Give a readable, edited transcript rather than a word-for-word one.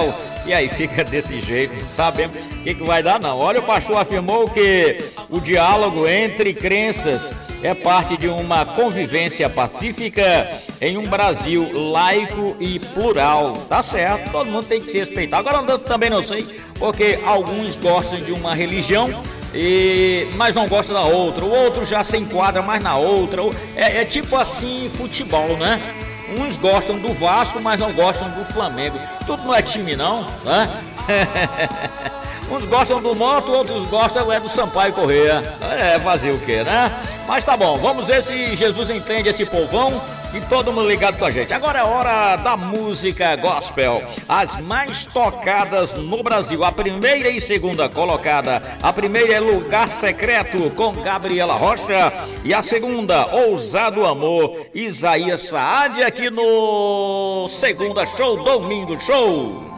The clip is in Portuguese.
céu. E aí fica desse jeito, não sabemos o que vai dar não. Olha, o pastor afirmou que o diálogo entre crenças é parte de uma convivência pacífica em um Brasil laico e plural. Tá certo, todo mundo tem que se respeitar. Agora eu também não sei, porque alguns gostam de uma religião, mas não gosta da outra. O outro já se enquadra mais na outra. É tipo assim, futebol, né? Uns gostam do Vasco, mas não gostam do Flamengo. Tudo não é time não, né? Uns gostam do Moto, outros gostam do Sampaio Corrêa. Fazer o quê, né? Mas tá bom, vamos ver se Jesus entende esse povão e todo mundo ligado com a gente. Agora é hora da música gospel. As mais tocadas no Brasil. A primeira e segunda colocada. A primeira é Lugar Secreto, com Gabriela Rocha. E a segunda, Ousado Amor, Isaías Saad, aqui no Segunda Show, Domingo Show.